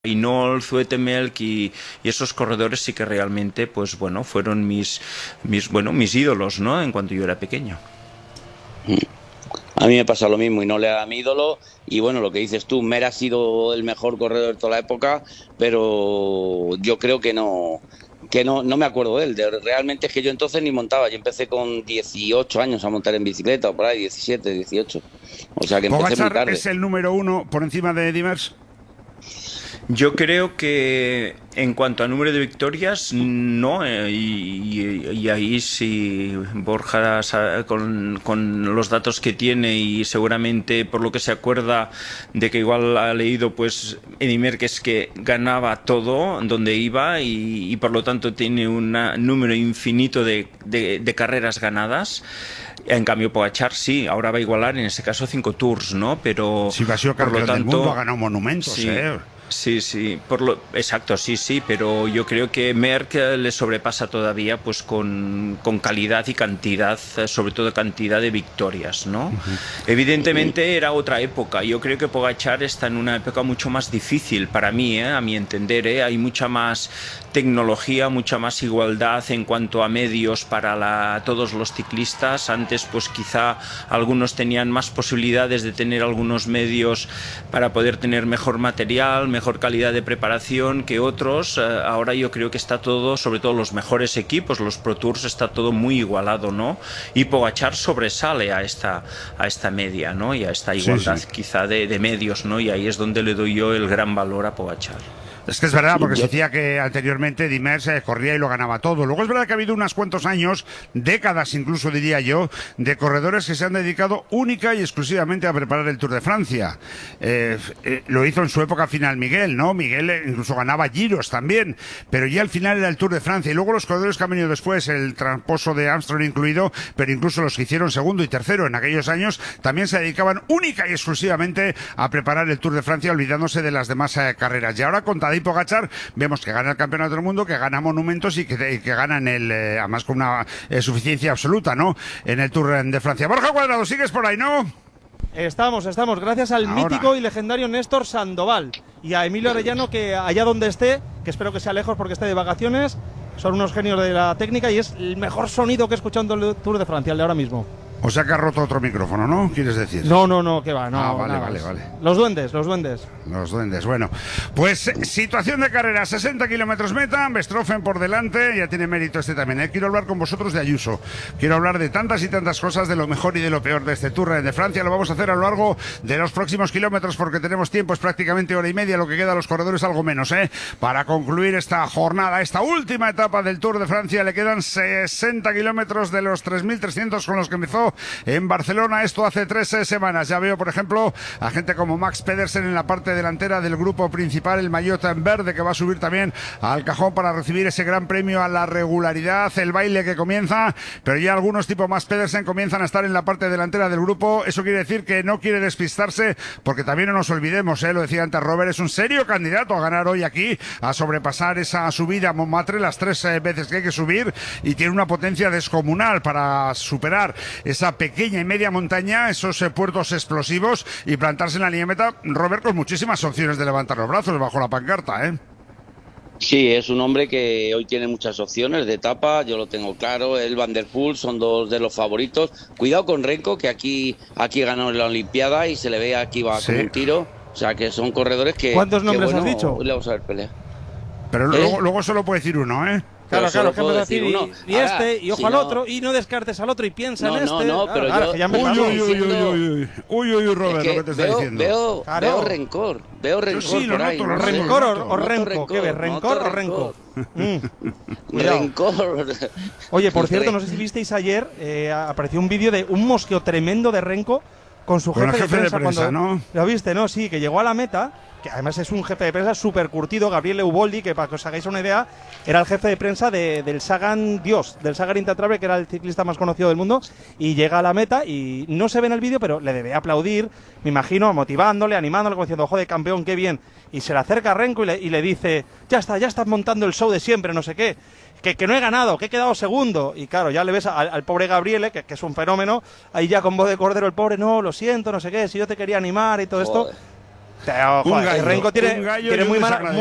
Hinault, Zoetemelk y esos corredores sí que realmente, pues bueno, fueron mis ídolos, ¿no? En cuanto yo era pequeño. A mí me pasa lo mismo y no le da mi ídolo. Y bueno, lo que dices tú, Mer ha sido el mejor corredor de toda la época, pero yo creo que no me acuerdo de él. Realmente es que yo entonces ni montaba. Yo empecé con 18 años a montar en bicicleta, o por ahí, 17, 18. O sea que empecé muy ¿Pogačar tarde. es el número uno por encima de Diemers? Yo creo que en cuanto a número de victorias, no, y ahí sí Borja con los datos que tiene y seguramente por lo que se acuerda de que igual ha leído, pues Eddy Merckx, que ganaba todo donde iba y por lo tanto tiene un número infinito de carreras ganadas. En cambio, Pogačar sí, ahora va a igualar en ese caso 5 Tours, ¿no? Pero si va a ser campeón del mundo, ha ganado monumentos, sí. Sí, exacto, sí, pero yo creo que Merck le sobrepasa todavía, pues con calidad y cantidad, sobre todo cantidad de victorias, ¿no? Evidentemente era otra época. Yo creo que Pogačar está en una época mucho más difícil para mí, a mi entender, hay mucha más tecnología, mucha más igualdad en cuanto a medios para todos los ciclistas. Antes, pues quizá algunos tenían más posibilidades de tener algunos medios para poder tener mejor material, mejor calidad de preparación que otros. Ahora yo creo que está todo, sobre todo los mejores equipos, los Pro Tours, está todo muy igualado, ¿no? Y Pogačar sobresale a esta media, ¿no? Y a esta igualdad quizá de medios, ¿no? Y ahí es donde le doy yo el gran valor a Pogačar. Es que es verdad, porque se decía que anteriormente Diemers corría y lo ganaba todo. Luego es verdad que ha habido unos cuantos años, décadas incluso diría yo, de corredores que se han dedicado única y exclusivamente a preparar el Tour de Francia. Lo hizo en su época final Miguel, ¿no? Miguel incluso ganaba giros también, pero ya al final era el Tour de Francia. Y luego los corredores que han venido después, el tramposo de Armstrong incluido, pero incluso los que hicieron segundo y tercero en aquellos años, también se dedicaban única y exclusivamente a preparar el Tour de Francia, olvidándose de las demás carreras. Y ahora con Tadej Pogačar vemos que gana el Campeonato del Mundo, que gana monumentos y que gana además con una suficiencia absoluta, ¿no? En el Tour de Francia. Borja Cuadrado, sigues por ahí, ¿no? Estamos, gracias al mítico y legendario Néstor Sandoval y a Emilio Arellano, que allá donde esté, que espero que sea lejos porque esté de vacaciones, son unos genios de la técnica y es el mejor sonido que he escuchado en el Tour de Francia, el de ahora mismo. O sea que ha roto otro micrófono, ¿no? ¿Quieres decir? No, que va, no. Ah, vale. Los duendes. Los duendes, bueno. Pues situación de carrera, 60 kilómetros meta, Westhoffen por delante, ya tiene mérito este también. Quiero hablar con vosotros de Ayuso. Quiero hablar de tantas y tantas cosas, de lo mejor y de lo peor de este Tour de Francia. Lo vamos a hacer a lo largo de los próximos kilómetros porque tenemos tiempo, es prácticamente hora y media, lo que queda a los corredores algo menos, para concluir esta jornada, esta última etapa del Tour de Francia. Le quedan 60 kilómetros de los 3.300 con los que empezó en Barcelona, esto hace 3 semanas. Ya veo, por ejemplo, a gente como Max Pedersen en la parte delantera del grupo principal, el maillot en verde, que va a subir también al cajón para recibir ese gran premio a la regularidad, el baile que comienza, pero ya algunos tipo Max Pedersen comienzan a estar en la parte delantera del grupo. Eso quiere decir que no quiere despistarse, porque también no nos olvidemos, lo decía antes Robert, es un serio candidato a ganar hoy aquí, a sobrepasar esa subida a Montmartre las 3 veces que hay que subir, y tiene una potencia descomunal para superar esa pequeña y media montaña, esos puertos explosivos, y plantarse en la línea meta, Robert, con muchísimas opciones de levantar los brazos bajo la pancarta, Sí, es un hombre que hoy tiene muchas opciones de etapa, yo lo tengo claro. Él, Van der Poel son dos de los favoritos. Cuidado con Renko, que aquí ganó en la Olimpiada y se le ve aquí va con un tiro. O sea, que son corredores que... ¿Cuántos nombres has dicho? Hoy le vamos a ver pelea. Pero luego solo puede decir uno, Claro, solo que puedo me decir uno. y este, y ojo al otro, y no descartes al otro y piensa en este. Pero claro, yo... ya empezamos. Uy, Robert, lo que te está diciendo. Veo rencor sí, por ahí. ¿Rencor o renco? ¿Qué ves? ¿Rencor o renco? Rencor. Oye, por cierto, no sé si visteis ayer, apareció un vídeo de un mosqueo tremendo de Renko con su jefe de prensa, ¿no? ¿Lo viste, no? Sí, que llegó a la meta, que además es un jefe de prensa súper curtido, Gabriele Uboldi, que para que os hagáis una idea, era el jefe de prensa del Sagan Dios, del Sagan Intratrabe, que era el ciclista más conocido del mundo, y llega a la meta y no se ve en el vídeo, pero le debe aplaudir, me imagino, motivándole, animándole, como diciendo, joder, campeón, qué bien. Y se le acerca a Renko y le dice, ya estás montando el show de siempre, no sé qué. Que no he ganado, que he quedado segundo. Y claro, ya le ves al pobre Gabriele, que es un fenómeno, ahí ya con voz de cordero el pobre, no, lo siento, no sé qué, si yo te quería animar y todo esto. Renko tiene muy